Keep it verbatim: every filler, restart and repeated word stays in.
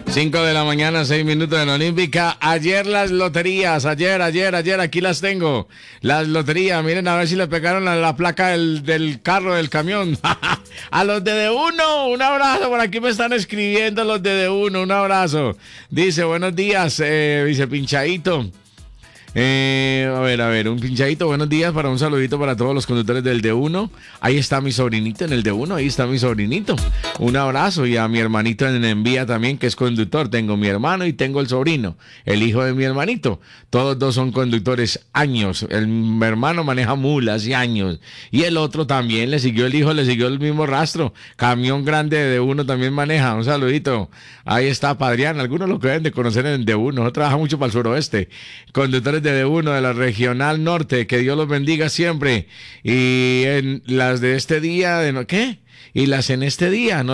cinco de la mañana, seis minutos en Olímpica. Ayer las loterías, ayer, ayer, ayer, aquí las tengo. Las loterías, miren a ver si le pegaron la, la placa del, del carro, del camión. A los de D uno, un abrazo, por aquí me están escribiendo los de D uno, un abrazo. Dice, buenos días, eh, dice Pinchadito. Eh, a ver, a ver, un pinchadito, buenos días, para un saludito para todos los conductores del D uno. Ahí está mi sobrinito en el D uno, ahí está mi sobrinito. Un abrazo, y a mi hermanito en Envía también, que es conductor. Tengo mi hermano y tengo el sobrino, el hijo de mi hermanito. Todos dos son conductores años. El mi hermano maneja mulas y años. Y el otro también, le siguió el hijo, le siguió el mismo rastro. Camión grande de D uno también maneja. Un saludito. Ahí está Padrián, algunos lo que deben de conocer en D uno. No trabaja mucho para el suroeste. Conductores de D uno de la Regional Norte, que Dios los bendiga siempre. Y en las de este día, de no, ¿qué? Y las en este día, ¿no?